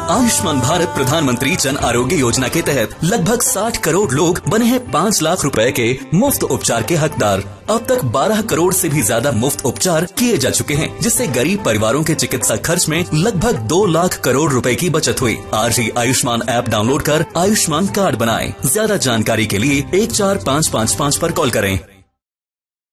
आयुष्मान भारत प्रधानमंत्री जन आरोग्य योजना के तहत लगभग 60 करोड़ लोग बने हैं 5 लाख रुपए के मुफ्त उपचार के हकदार। अब तक 12 करोड़ से भी ज्यादा मुफ्त उपचार किए जा चुके हैं, जिससे गरीब परिवारों के चिकित्सा खर्च में लगभग 2 लाख करोड़ रुपए की बचत हुई। आज ही आयुष्मान ऐप डाउनलोड कर आयुष्मान कार्ड बनाएं। ज्यादा जानकारी के लिए 14555 पर कॉल करें।